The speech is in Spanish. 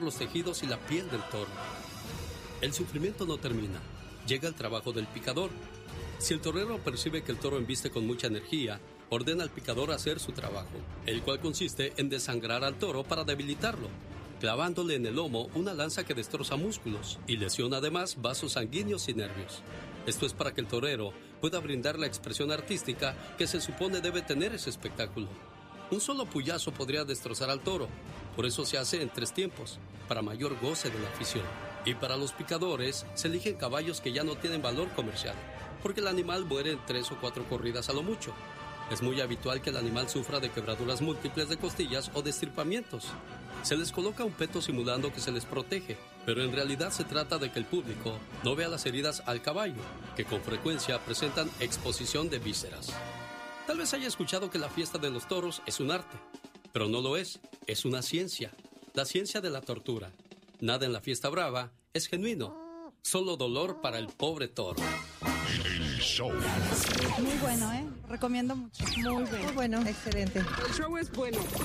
los tejidos y la piel del toro. El sufrimiento no termina. Llega el trabajo del picador. Si el torero percibe que el toro embiste con mucha energía, ordena al picador hacer su trabajo, el cual consiste en desangrar al toro para debilitarlo, clavándole en el lomo una lanza que destroza músculos y lesiona además vasos sanguíneos y nervios. Esto es para que el torero pueda brindar la expresión artística que se supone debe tener ese espectáculo. Un solo puyazo podría destrozar al toro, por eso se hace en 3 tiempos, para mayor goce de la afición. Y para los picadores se eligen caballos que ya no tienen valor comercial, porque el animal muere en 3 o 4 corridas a lo mucho. Es muy habitual que el animal sufra de quebraduras múltiples de costillas o de estirpamientos. Se les coloca un peto simulando que se les protege, pero en realidad se trata de que el público no vea las heridas al caballo, que con frecuencia presentan exposición de vísceras. Tal vez haya escuchado que la fiesta de los toros es un arte, pero no lo es una ciencia, la ciencia de la tortura. Nada en la fiesta brava es genuino, solo dolor para el pobre toro. El show. Muy bueno, recomiendo mucho. Muy bueno. Excelente. El show es bueno.